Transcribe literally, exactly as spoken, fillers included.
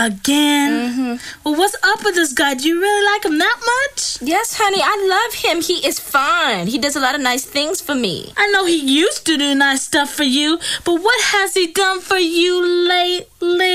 Again? Mm-hmm. Well, what's up with this guy? Do you really like him that much? Yes, honey, I love him. He is fine. He does a lot of nice things for me. I know he used to do nice stuff for you, but what has he done for you lately?